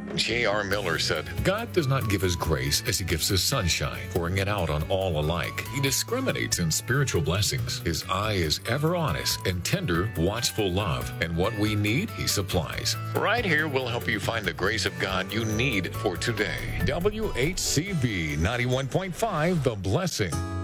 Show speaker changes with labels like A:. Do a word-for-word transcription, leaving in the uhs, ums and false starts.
A: J R. Miller said, God does not give us grace as he gives us sunshine, pouring it out on all alike. He discriminates in spiritual blessings. His eye is ever honest and tender, watchful love. And what we need, he supplies. Right here will help you find the grace of God you need for today. W H C B ninety-one point five, The Blessing.